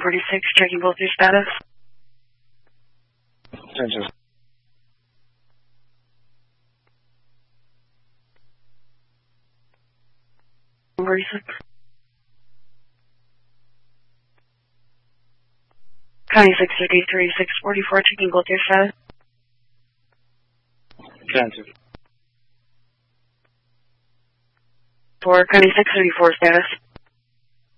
46, checking both your status. 10-2. County 633, 644, checking both your status. 10-2. For County 634 status.